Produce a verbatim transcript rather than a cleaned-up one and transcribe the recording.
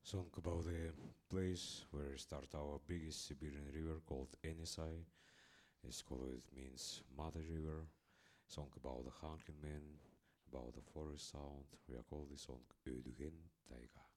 Song about the place where start our biggest Siberian river called Enisai. It's called, it means Mother River. Song about the hunting men, about the forest sound. We are called this song Ödugen Taiga.